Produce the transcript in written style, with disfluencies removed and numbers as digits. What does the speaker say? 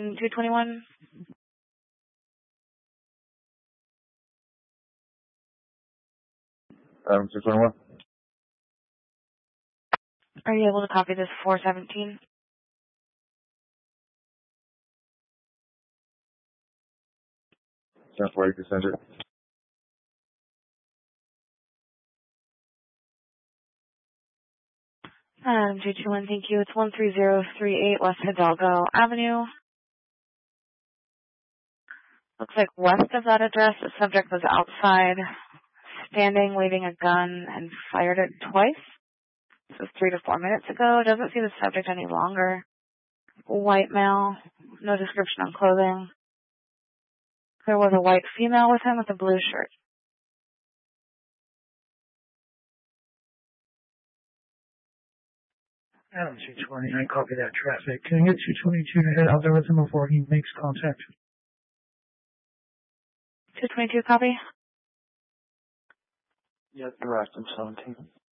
221. Adam 221. Are you able to copy this 417? That's where you can send it. Adam 221, thank you. It's 13038 West Hidalgo Avenue. Looks like west of that address, the subject was outside, standing, waving a gun, and fired it twice. This was 3 to 4 minutes ago. Doesn't see the subject any longer. White male, no description on clothing. There was a white female with him with a blue shirt. Adam 220, I copy that traffic. Can you get 222 to head out there with him before he makes contact? 222 copy? Yes, direct. I'm 17.